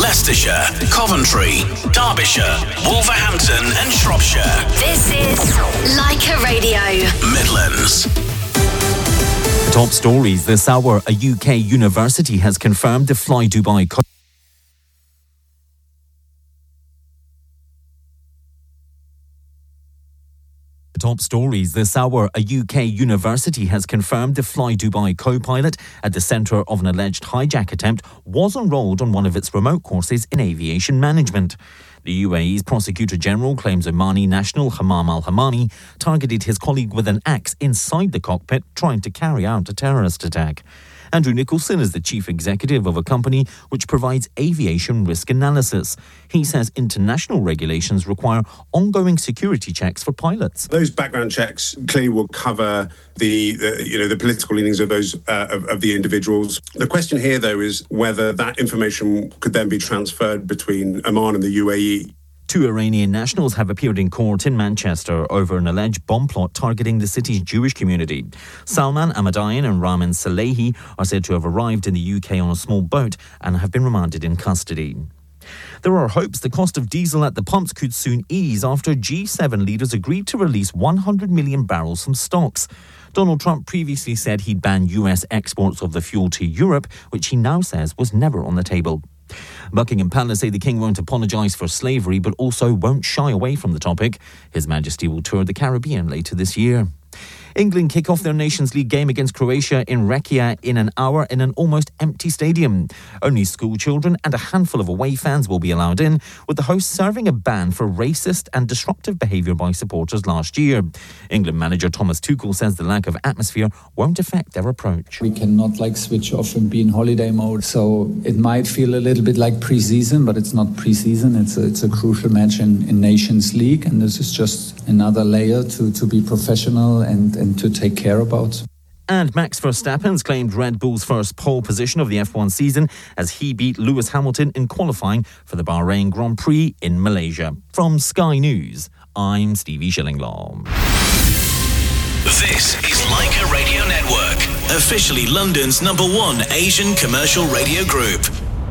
Leicestershire, Coventry, Derbyshire, Wolverhampton and Shropshire. This is Leica Radio. Midlands. Top stories this hour. A UK university has confirmed the Fly Dubai Top stories this hour. A UK university has confirmed the Fly Dubai co-pilot at the centre of an alleged hijack attempt was enrolled on one of its remote courses in aviation management. The UAE's Prosecutor General claims Omani national Hammam al-Hammami targeted his colleague with an axe inside the cockpit trying to carry out a terrorist attack. Andrew Nicholson is the chief executive of a company which provides aviation risk analysis. He says international regulations require ongoing security checks for pilots. Those background checks clearly will cover the political leanings of those of the individuals. The question here, though, is whether that information could then be transferred between Oman and the UAE. Two Iranian nationals have appeared in court in Manchester over an alleged bomb plot targeting the city's Jewish community. Salman Ahmadian and Ramin Salehi are said to have arrived in the UK on a small boat and have been remanded in custody. There are hopes the cost of diesel at the pumps could soon ease after G7 leaders agreed to release 100 million barrels from stocks. Donald Trump previously said he'd ban US exports of the fuel to Europe, which he now says was never on the table. Buckingham Palace say the King won't apologise for slavery, but also won't shy away from the topic. His Majesty will tour the Caribbean later this year. England kick off their Nations League game against Croatia in Rijeka in an hour in an almost empty stadium. Only school children and a handful of away fans will be allowed in, with the host serving a ban for racist and disruptive behaviour by supporters last year. England manager Thomas Tuchel says the lack of atmosphere won't affect their approach. We cannot switch off and be in holiday mode, so it might feel a little bit like pre-season, but it's not pre-season. It's a crucial match in Nations League, and this is just another layer to be professional and to take care about. And Max Verstappen's claimed Red Bull's first pole position of the F1 season as he beat Lewis Hamilton in qualifying for the Bahrain Grand Prix in Malaysia. From Sky News, I'm Stevie Shillinglaw. This is Leica Radio Network, officially London's #1 Asian commercial radio group.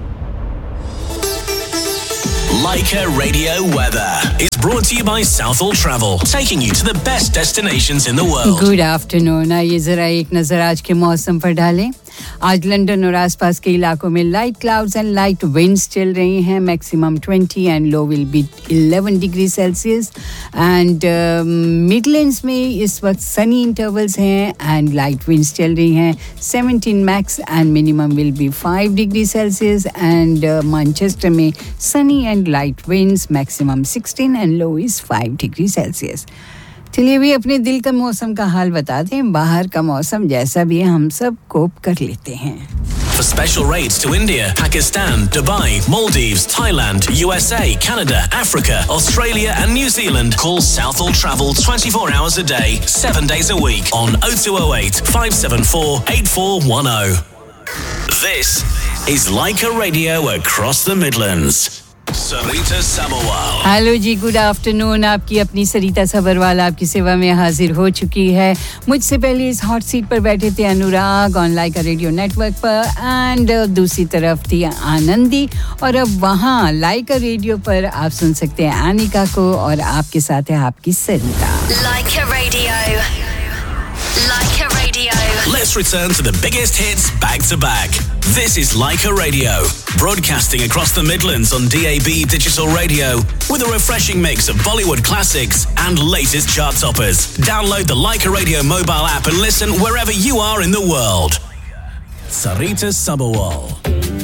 Leica Radio Weather is brought to you by Southall Travel, taking you to the best destinations in the world. Good afternoon. आइए जरा एक नजर आज के मौसम पर डालें. आज लंदन और आसपास के इलाकों में light clouds and light winds चल रही हैं. Maximum 20 and low will be 11 degree Celsius. And Midlands में इस वक्त सनी इंटरवल्स हैं एंड लाइट विंड्स चल रही हैं. 17 max and minimum will be 5 degree Celsius. And Manchester में Sunny and light winds, maximum 16 and low is 5 degree Celsius. चलिए भी अपने दिल का मौसम का हाल बता दें. बाहर का मौसम जैसा भी है हम सब कोप कर लेते हैं. For special rates to India, Pakistan, Dubai, Maldives, Thailand, USA, Canada, Africa, Australia and New Zealand, call Southall Travel 24 hours a day, 7 days a week on 0208 574 8410. This is Leica Radio across the Midlands. Sarita Sabharwal. Hello ji, good afternoon. आपकी अपनी सरिता सभरवाल आपकी सेवा में हाजिर हो चुकी है. मुझसे पहले इस हॉट सीट पर बैठे थे अनुराग ऑन लाइका रेडियो नेटवर्क पर, एंड दूसरी तरफ थी आनंदी, और अब वहाँ लाइका रेडियो पर आप सुन सकते हैं अनिका को, और आपके साथ है आपकी सरिता. Leica Radio. Leica Radio. Let's return to the biggest hits back to back. This is Leica Radio, broadcasting across the Midlands on DAB digital radio with a refreshing mix of Bollywood classics and latest chart toppers. Download the Leica Radio mobile app and listen wherever you are in the world. Sarita Sabharwal.